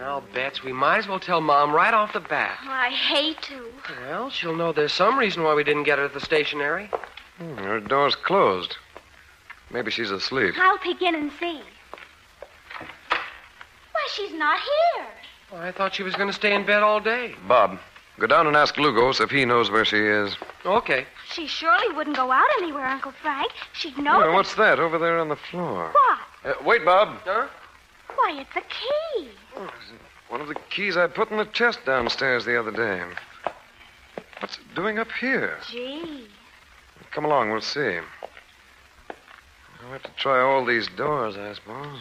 Now, Bets, we might as well tell Mom right off the bat. Oh, I hate to. Well, she'll know there's some reason why we didn't get her at the stationery. Her door's closed. Maybe she's asleep. I'll peek in and see. Why, she's not here. Well, I thought she was going to stay in bed all day. Bob, go down and ask Lugos if he knows where she is. Okay. She surely wouldn't go out anywhere, Uncle Frank. She'd know Well, what's that over there on the floor? What? Wait, Bob. Huh? Why, it's a key. One of the keys I put in the chest downstairs the other day. What's it doing up here? Gee. Come along, we'll see. I'll have to try all these doors, I suppose.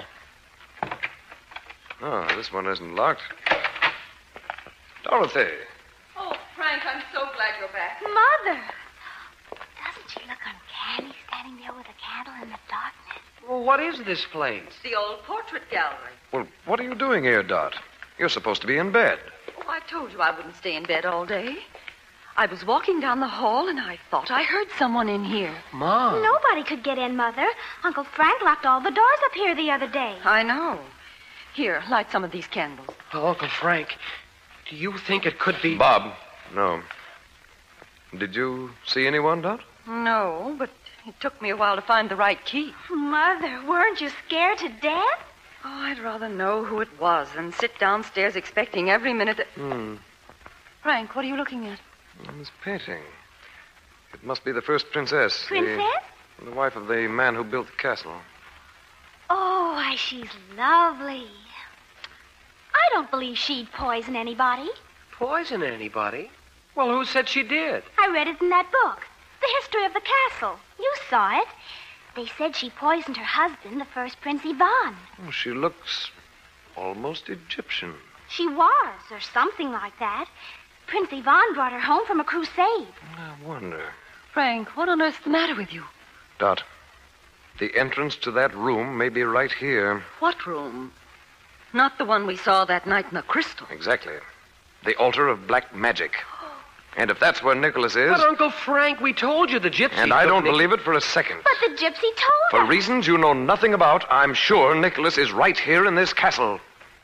Oh, this one isn't locked. Dorothy. Oh, Frank, I'm so glad you're back. Mother. Doesn't she look uncanny standing there with a candle in the darkness? Well, what is this place? It's the old portrait gallery. Well, what are you doing here, Dot? You're supposed to be in bed. Oh, I told you I wouldn't stay in bed all day. I was walking down the hall, and I thought I heard someone in here. Mom. Nobody could get in, Mother. Uncle Frank locked all the doors up here the other day. I know. Here, light some of these candles. Oh, Uncle Frank, do you think it could be... Bob. No. Did you see anyone, Dot? No, but it took me a while to find the right key. Mother, weren't you scared to death? Oh, I'd rather know who it was than sit downstairs expecting every minute that... Frank, what are you looking at? This painting. It must be the first princess. Princess? The wife of the man who built the castle. Oh, why, she's lovely. I don't believe she'd poison anybody. Poison anybody? Well, who said she did? I read it in that book. The history of the castle. You saw it. They said she poisoned her husband, the first Prince Ivan. Oh, she looks almost Egyptian. She was, or something like that. Prince Ivan brought her home from a crusade. I wonder. Frank, what on earth's the matter with you? Dot, the entrance to that room may be right here. What room? Not the one we saw that night in the crystal. Exactly. The altar of black magic. And if that's where Nicholas is... But, Uncle Frank, we told you the gypsy... And I don't believe it for a second. But the gypsy told For us. reasons you know nothing about, I'm sure Nicholas is right here in this castle.